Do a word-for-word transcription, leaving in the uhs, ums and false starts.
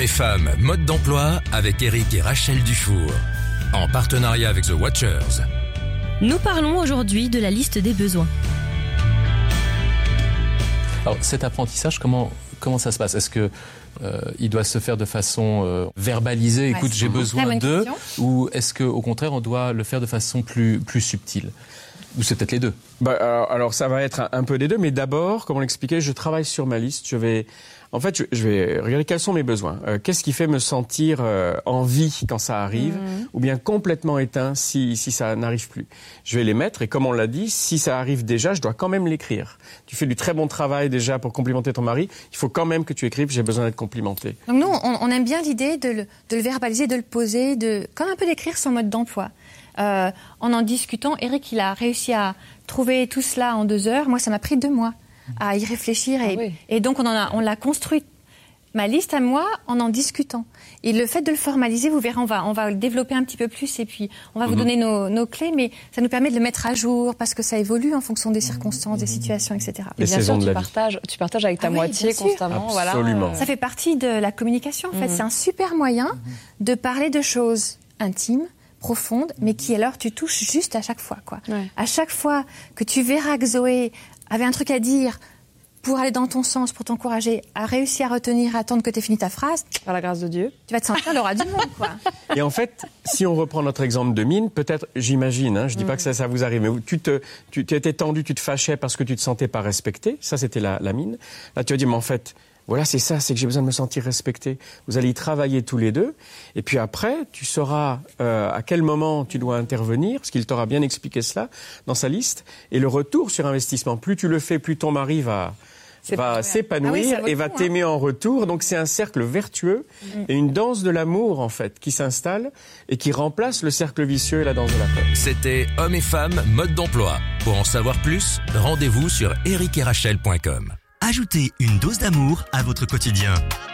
Hommes et femmes, mode d'emploi avec Eric et Rachel Dufour. En partenariat avec The Watchers. Nous parlons aujourd'hui de la liste des besoins. Alors cet apprentissage, comment, comment ça se passe ? Est-ce que euh, il doit se faire de façon euh, verbalisée, écoute, ouais, j'ai besoin de, ou est-ce qu'au contraire on doit le faire de façon plus, plus subtile ? Ou c'est peut-être les deux ? Bah, alors, alors ça va être un, un peu des deux, mais d'abord, comme on l'expliquait, je travaille sur ma liste. Je vais, en fait, je, je vais regarder quels sont mes besoins. Euh, qu'est-ce qui fait me sentir euh, en vie quand ça arrive, mmh. ou bien complètement éteint si, si ça n'arrive plus. Je vais les mettre et comme on l'a dit, si ça arrive déjà, je dois quand même l'écrire. Tu fais du très bon travail déjà pour complimenter ton mari. Il faut quand même que tu écrives. J'ai besoin d'être complimenté. Donc nous, on, on aime bien l'idée de le, de le verbaliser, de le poser, de comme un peu d'écrire son mode d'emploi. Euh, en en discutant, Eric, il a réussi à trouver tout cela en deux heures. Moi, ça m'a pris deux mois à y réfléchir. Et, ah oui. et donc, on, en a, on l'a construite, ma liste à moi, en en discutant. Et le fait de le formaliser, vous verrez, on va, on va le développer un petit peu plus et puis on va mmh. vous donner nos, nos clés, mais ça nous permet de le mettre à jour parce que ça évolue en fonction des circonstances, mmh. des situations, et cetera. Et bien sûr, tu partages, tu partages avec ta ah moitié oui, constamment. Absolument. Voilà. Ça fait partie de la communication, en fait. Mmh. C'est un super moyen mmh. de parler de choses intimes, profonde, mais qui alors tu touches juste à chaque fois, quoi. Ouais. À chaque fois que tu verras que Zoé avait un truc à dire pour aller dans ton sens, pour t'encourager, a réussi à retenir, à attendre que tu aies fini ta phrase. Par la grâce de Dieu. Tu vas te sentir l'aura du monde, quoi. Et en fait, si on reprend notre exemple de Mine, peut-être, j'imagine, hein, je dis mmh. pas que ça, ça vous arrive, mais tu te, tu, tu étais tendu, tu te fâchais parce que tu te sentais pas respecté. Ça, c'était la, la Mine. Là, tu as dit, mais en fait, voilà, c'est ça, c'est que j'ai besoin de me sentir respecté. Vous allez y travailler tous les deux. Et puis après, tu sauras euh, à quel moment tu dois intervenir, parce qu'il t'aura bien expliqué cela dans sa liste. Et le retour sur investissement, plus tu le fais, plus ton mari va, va s'épanouir ah oui, et va t'aimer hein. en retour. Donc c'est un cercle vertueux mmh. et une danse de l'amour, en fait, qui s'installe et qui remplace le cercle vicieux et la danse de la peur. C'était Hommes et femmes, mode d'emploi. Pour en savoir plus, rendez-vous sur eric et rachel point com. Ajoutez une dose d'amour à votre quotidien.